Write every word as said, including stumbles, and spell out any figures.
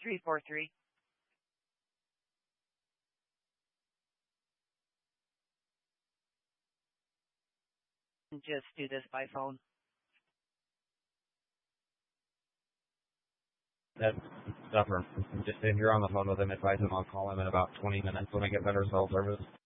three four three. Just do this by phone. That's tougher. Just if you're on the phone with him, advise him I'll call him in about twenty minutes when I get better cell service.